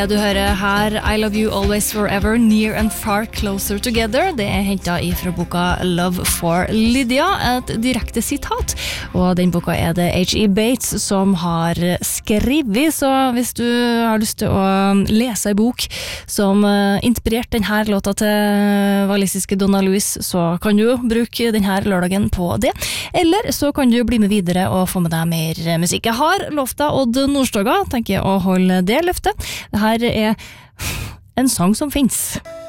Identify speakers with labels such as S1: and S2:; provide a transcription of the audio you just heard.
S1: Du hører her I Love You Always Forever, Near and Far Closer Together. Det hentet fra boka Love for Lydia, et direkte sitat. Og den boka det H.E. Bates som har skrevet, så hvis du har lyst til å lese en bok som inspirerte denne låta til walisiske Donna Louise, så kan du bruke denne lørdagen på det. Eller så kan du bli med videre og få med deg mer musikk. Jeg har lovt deg Odd Nordstoga, tenker jeg å holde det løftet. Det her en sang som finnes.